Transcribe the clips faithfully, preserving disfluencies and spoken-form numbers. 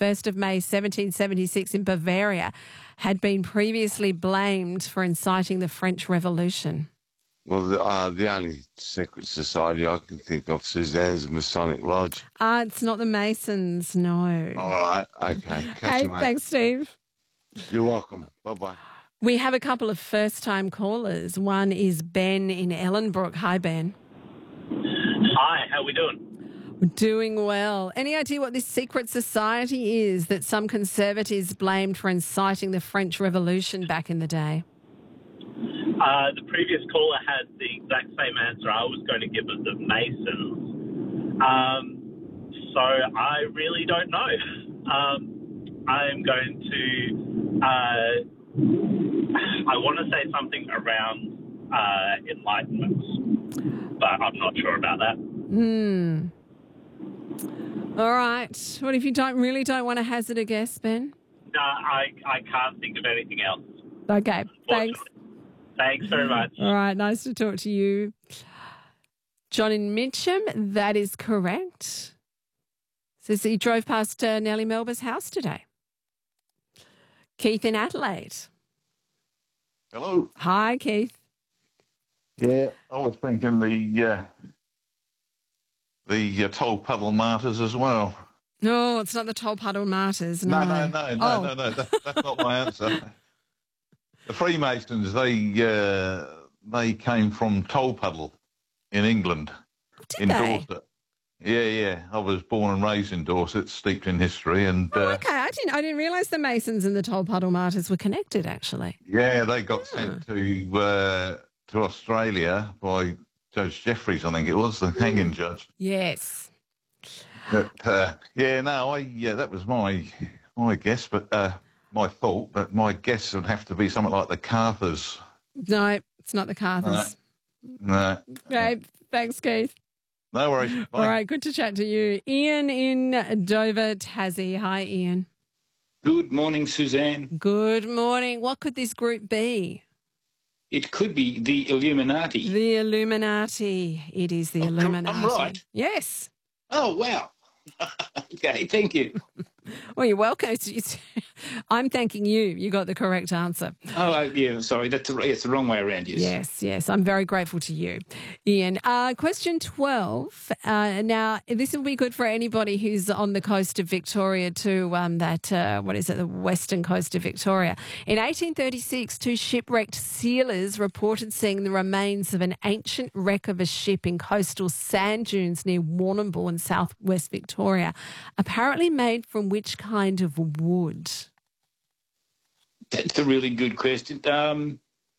first of May seventeen seventy-six in Bavaria had been previously blamed for inciting the French Revolution? Well, the, uh, the only secret society I can think of, Suzanne's Masonic Lodge. Uh, it's not the Masons, no. All right, okay. Catch Hey, you, mate. thanks, Steve. You're welcome. Bye-bye. We have a couple of first-time callers. One is Ben in Ellenbrook. Hi, Ben. Hi, how we doing? We're doing well. Any idea what this secret society is that some conservatives blamed for inciting the French Revolution back in the day? Uh, the previous caller had the exact same answer. I was going to give it the Masons. Um, so I really don't know. Um, I'm going to, uh, I want to say something around uh, Enlightenment, but I'm not sure about that. Hmm. All right. What if you don't really don't want to hazard a guess, Ben? No, I, I can't think of anything else. Okay. Thanks. Thanks very much. All right. Nice to talk to you. John in Mitcham, that is correct. Says he drove past uh, Nellie Melba's house today. Keith in Adelaide. Hello. Hi, Keith. Yeah, I was thinking the uh, the uh, Toll Puddle Martyrs as well. No, it's not the Toll Puddle Martyrs. No, No, no, no, no, oh. no, no. That, that's not my answer. The Freemasons, they uh, they came from Toll Puddle in England, Did in they? Dorset. Yeah, yeah. I was born and raised in Dorset, steeped in history, and Oh, uh, okay. I didn't. I didn't realise the Masons and the Toll Puddle Martyrs were connected. Actually. yeah, they got sent to uh, to Australia by Judge Jeffreys, I think it was, the hanging judge. Yes. But, uh, yeah, no, I yeah, that was my my guess, but uh, my thought. But my guess would have to be something like the Carthers. No, it's not the Carthers. No, Okay. Thanks, Keith. no worries. Bye. All right. Good to chat to you, Ian in Dover, Tassie. Hi, Ian. Good morning, Suzanne. Good morning. What could this group be? It could be the Illuminati. The Illuminati. It is the Oh, I'm- Illuminati. I'm right. Yes. Oh, wow. Okay, thank you. Well, you're welcome. It's- it's- I'm thanking you. You got the correct answer. Oh, uh, yeah, sorry, that's the, it's the wrong way around, yes. Yes, yes. I'm very grateful to you, Ian. Uh, question twelve. Uh, now, this will be good for anybody who's on the coast of Victoria too, um, that, uh, what is it, the western coast of Victoria. In eighteen thirty-six, two shipwrecked sealers reported seeing the remains of an ancient wreck of a ship in coastal sand dunes near Warrnambool in southwest Victoria, apparently made from which kind of wood? That's a really good question. Um,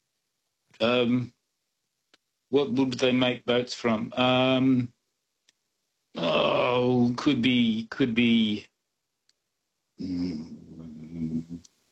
um, what would they make boats from? Um, oh, could be, could be. Mm,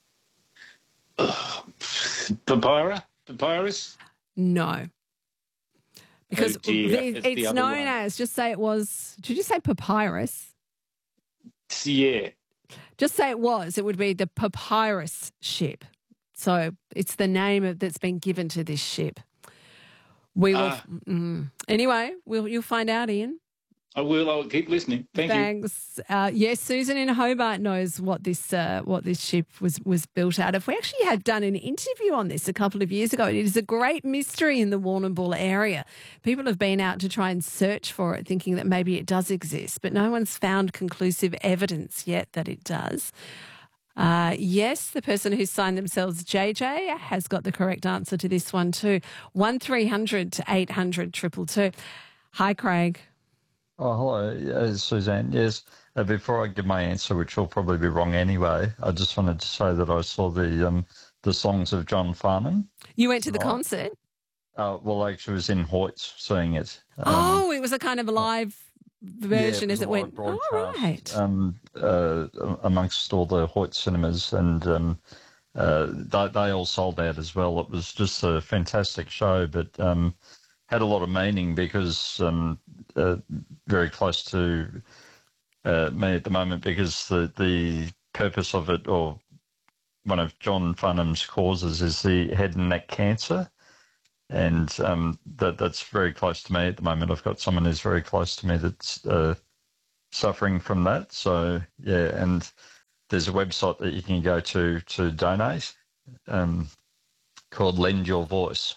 uh, papyrus? Papyrus? No. Because Oh, dear, it- it's the it's other known one. as, just say it was, did you say papyrus? Yeah. Just say it was, it would be the papyrus ship. So it's the name of, that's been given to this ship. We will, Ah. mm, anyway, we'll, you'll find out, Ian. I will. I'll keep listening. Thank you. Thanks. Uh, yes, Susan in Hobart knows what this uh, what this ship was was built out of. We actually had done an interview on this a couple of years ago. It is a great mystery in the Warrnambool area. People have been out to try and search for it, thinking that maybe it does exist, but no one's found conclusive evidence yet that it does. Uh, yes, the person who signed themselves J J has got the correct answer to this one too. one three hundred to eight hundred two two two. Hi, Craig. Oh, hello, uh, Suzanne. Yes, uh, before I give my answer, which will probably be wrong anyway, I just wanted to say that I saw the um, the songs of John Farnham. You went to the Right. concert? Uh, well, actually, I was in Hoyts seeing it. Um, Oh, it was a kind of a live version yeah, as it it was a went. live Oh, broadcast, right. Um, uh, amongst all the Hoyt cinemas, and um, uh, they, they all sold out as well. It was just a fantastic show, but um, had a lot of meaning because um, uh, very close to uh, me at the moment, because the the purpose of it, or one of John Farnham's causes, is the head and neck cancer. And um, that that's very close to me at the moment. I've got someone who's very close to me that's uh, suffering from that. So, yeah, and there's a website that you can go to to donate um, called Lend Your Voice.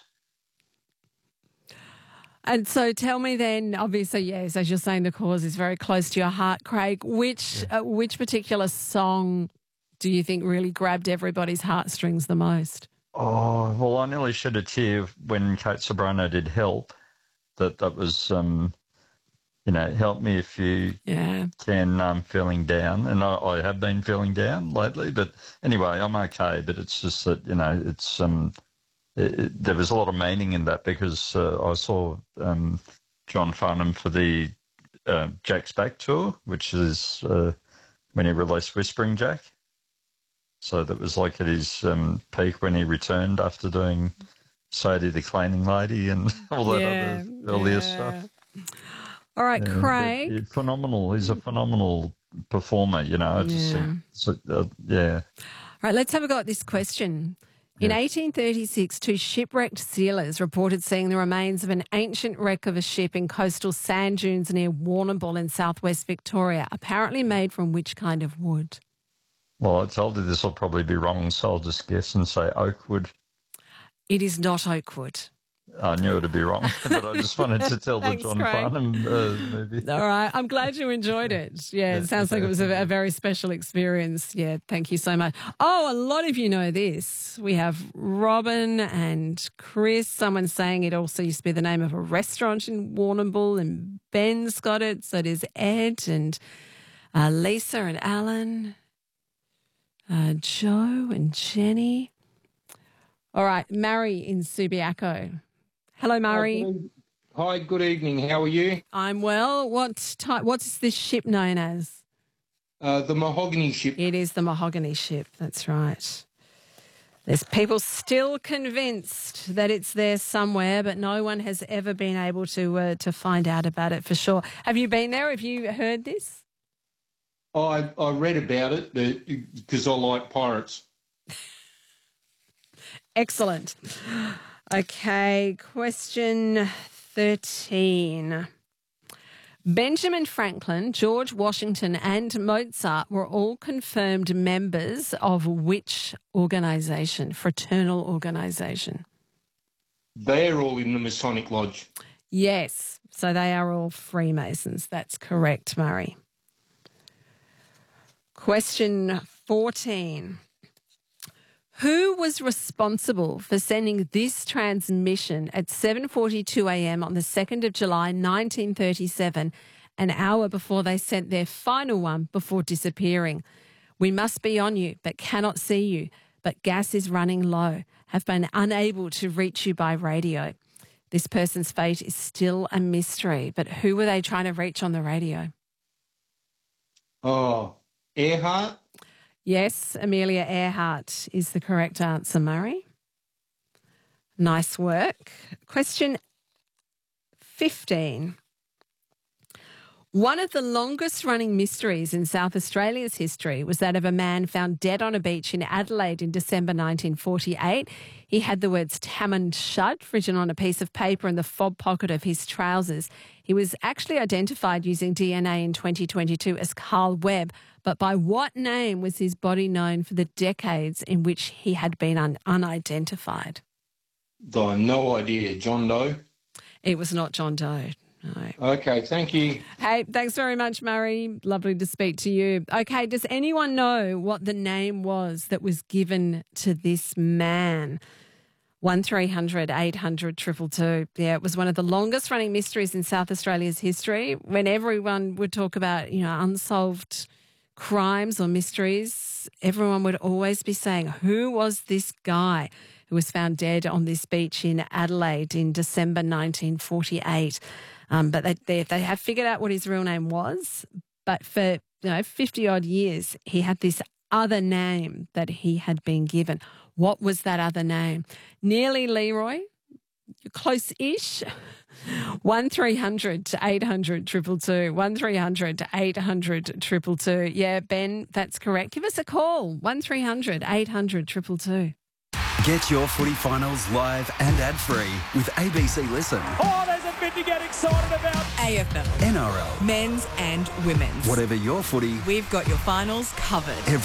And so tell me then, obviously, yes, as you're saying, the cause is very close to your heart, Craig. Which uh, which particular song do you think really grabbed everybody's heartstrings the most? Oh, well, I nearly shed a tear when Kate Sobrano did Help. That that was, um, you know, help me if you Yeah. can, I'm feeling down. And I, I have been feeling down lately. But anyway, I'm okay. But it's just that, you know, it's um, it, it, there was a lot of meaning in that because uh, I saw um, John Farnham for the uh, Jack's Back tour, which is uh, when he released Whispering Jack. So that was like at his um, peak when he returned after doing Sadie the Cleaning Lady and all that Yeah, other earlier yeah. stuff. All right, Yeah, Craig. but, yeah, phenomenal. He's a phenomenal performer, you know. I just Yeah. think, so, uh, yeah. All right, let's have a go at this question. In Yeah. eighteen thirty-six, two shipwrecked sealers reported seeing the remains of an ancient wreck of a ship in coastal sand dunes near Warrnambool in southwest Victoria, apparently made from which kind of wood? Well, I told you this will probably be wrong, so I'll just guess and say oakwood. It is not oak wood. I knew it'd be wrong, but I just wanted to tell the Thanks, John Craig. Farnham uh, movie. All right. I'm glad you enjoyed it. Yeah, it sounds like it was a, a very special experience. Yeah, thank you so much. Oh, a lot of you know this. We have Robin and Chris. Someone saying it also used to be the name of a restaurant in Warrnambool, and Ben's got it. So there's Ed and uh, Lisa and Alan, uh, Joe and Jenny. All right, Murray in Subiaco. Hello, Murray. Hi, good evening. How are you? I'm well. What type? What's this ship known as? Uh, the Mahogany Ship. It is the Mahogany Ship. That's right. There's people still convinced that it's there somewhere, but no one has ever been able to uh, to find out about it for sure. Have you been there? Have you heard this? I I read about it because I like pirates. Excellent. Okay, question thirteen. Benjamin Franklin, George Washington and Mozart were all confirmed members of which organisation, fraternal organisation? They're all in the Masonic Lodge. Yes, so they are all Freemasons. That's correct, Murray. Question fourteen. Who was responsible for sending this transmission at seven forty-two a.m. on the second of July nineteen thirty-seven, an hour before they sent their final one before disappearing? We must be on you, but cannot see you, but gas is running low, have been unable to reach you by radio. This person's fate is still a mystery, but who were they trying to reach on the radio? Oh, Earhart? Yes, Amelia Earhart is the correct answer, Murray. Nice work. Question fifteen. One of the longest running mysteries in South Australia's history was that of a man found dead on a beach in Adelaide in December nineteen forty-eight. He had the words Tamund Shud written on a piece of paper in the fob pocket of his trousers. He was actually identified using D N A in twenty twenty-two as Carl Webb, but by what name was his body known for the decades in which he had been un- unidentified? I no idea. John Doe? It was not John Doe. No. Okay, thank you. Hey, thanks very much, Murray. Lovely to speak to you. Okay, does anyone know what the name was that was given to this man? one three hundred eight hundred two two two. Yeah, it was one of the longest running mysteries in South Australia's history. When everyone would talk about, you know, unsolved crimes or mysteries, everyone would always be saying, who was this guy who was found dead on this beach in Adelaide in December nineteen forty-eight? Um, but they, they they have figured out what his real name was. But for you know fifty odd years, he had this other name that he had been given. What was that other name? Nearly Leroy. You're close-ish. One three hundred eight hundred two two two. One three hundred eight hundred two two two. Yeah, Ben, that's correct. Give us a call. One three hundred eight hundred two two two. Get your footy finals live and ad-free with A B C Listen. Oh, there's a bit to get excited about. A F L. N R L. Men's and women's. Whatever your footy, We've got your finals covered. every